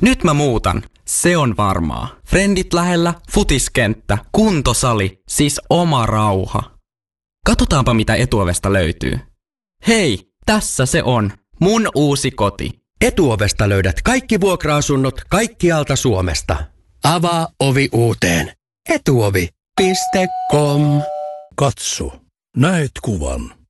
Nyt mä muutan. Se on varmaa. Frendit lähellä, futiskenttä, kuntosali, siis oma rauha. Katsotaanpa mitä Etuovesta löytyy. Hei, tässä se on. Mun uusi koti. Etuovesta löydät kaikki vuokra-asunnot kaikkialta Suomesta. Avaa ovi uuteen. Etuovi.com. Katso, näet kuvan.